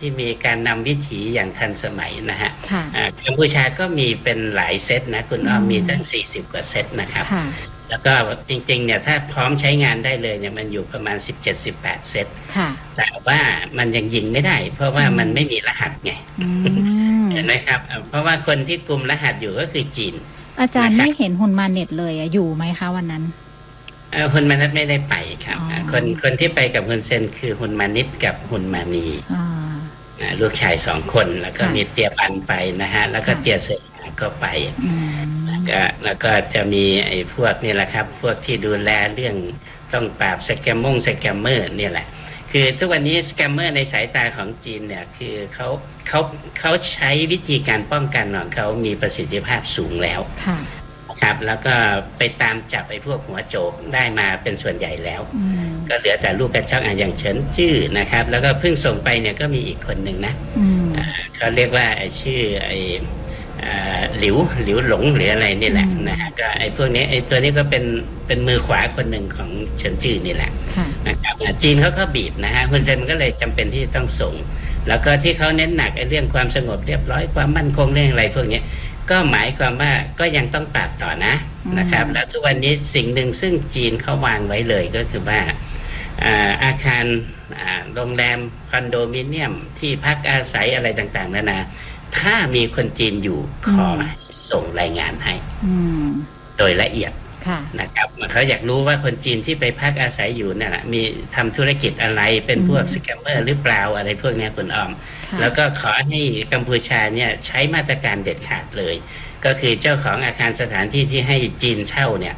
ที่มีการนำวิถีอย่างทันสมัยนะฮะกัมพูชาก็มีเป็นหลายเซตนะคุณอ้อมมีตั้ง40 กว่าเซตนะครับแล้วก็จริงๆเนี่ยถ้าพร้อมใช้งานได้เลยเนี่ยมันอยู่ประมาณ17-18 เซตแต่ว่ามันยังยิงไม่ได้เพราะว่ามันไม่มีรหัสไงเห็นไหมครับเพราะว่าคนที่กุมรหัสอยู่ก็คือจีนอาจารย์ไม่เห็นฮุนมาเน็ตเลยอยู่ไหมคะวันนั้นฮุนมานิตไม่ได้ไปครับคนที่ไปกับฮุนเซนคือฮุนมานิตกับฮุนมานีลูกชาย2 คนแล้วก็มีเตียปันไปนะฮะแล้วก็เตียเสือก็ไปแล้วก็จะมีไอ้พวกนี่แหละครับพวกที่ดูแลเรื่องต้องปราบสแกมเมอร์นี่แหละคือทุกวันนี้สแกมเมอร์ในสายตาของจีนเนี่ยคือเขาใช้วิธีการป้องกันของเขามีประสิทธิภาพสูงแล้วครับแล้วก็ไปตามจับไอ้พวกหัวโจกได้มาเป็นส่วนใหญ่แล้วก็เหลือแต่ลูกกระจอกอย่างเฉินจื้อนะครับแล้วก็เพิ่งส่งไปเนี่ยก็มีอีกคนหนึ่งนะเขาเรียกว่าชื่อไอ้หลิวหลงหรืออะไรนี่แหละนะฮะก็ไอ้พวกนี้ไอ้ตัวนี้ก็เป็นมือขวาคนหนึ่งของเฉินจื้อนี่แหละนะครับจีนเขาก็บีบนะฮะฮุนเซนมันก็เลยจำเป็นที่ต้องส่งแล้วก็ที่เขาเน้นหนักไอ้เรื่องความสงบเรียบร้อยความมั่นคงเรื่องอะไรพวกนี้ก็หมายความว่าก็ยังต้องปรับต่อนะครับแล้วทุกวันนี้สิ่งหนึ่งซึ่งจีนเขาวางไว้เลยก็คือว่าอาคารโรงแรมคอนโดมิเนียมที่พักอาศัยอะไรต่างๆนานาถ้ามีคนจีนอยู่ขอส่งรายงานให้โดยละเอียดนะครับเขาอยากรู้ว่าคนจีนที่ไปพักอาศัยอยู่นั่นแหละมีทำธุรกิจอะไรเป็นพวกสแกมเมอร์หรือเปล่าอะไรพวกนี้คุณอ้อมแล้วก็ขอให้กัมพูชาเนี่ยใช้มาตรการเด็ดขาดเลยก็คือเจ้าของอาคารสถานที่ที่ให้จีนเช่าเนี่ย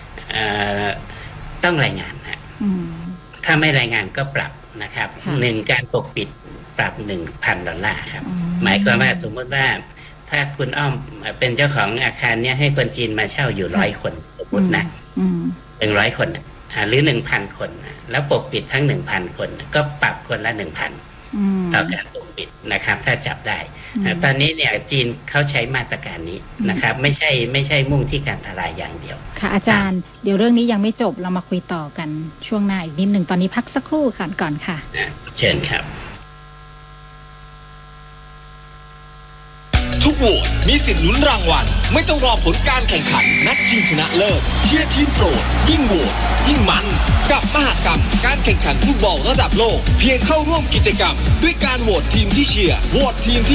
ต้องรายงานนะถ้าไม่รายงานก็ปรับนะครับ1การปกปิดปรับ $1,000 ครับหมายความว่าสมมติว่าถ้าคุณอ้อมเป็นเจ้าของอาคารเนี่ยให้คนจีนมาเช่าอยู่100 คนสมมตินะ100 คนหรือ 1,000 คนแล้วปกปิดทั้ง 1,000 คนก็ปรับคนละ 1,000 ต่อการปกปิดนะครับถ้าจับได้ตอนนี้เนี่ยจีนเขาใช้มาตรการนี้นะครับไม่ใช่มุ่งที่การทลายอย่างเดียวค่ะอาจารย์เดี๋ยวเรื่องนี้ยังไม่จบเรามาคุยต่อกันช่วงหน้าอีกนิดหนึ่งตอนนี้พักสักครู่ก่อนค่ะเชิญครับทุกโหวตมีสิทธิ์ลุ้นรางวัลไม่ต้องรอผลการแข่งขันนัดชิงชนะเลิศเชียร์ทีมโปรดยิ่งโหวตยิ่งมันกับมหกรรมการแข่งขันฟุตบอลระดับโลกเพียงเข้าร่วมกิจกรรมด้วยการโหวตทีมที่เชียร์โหวตทีมที่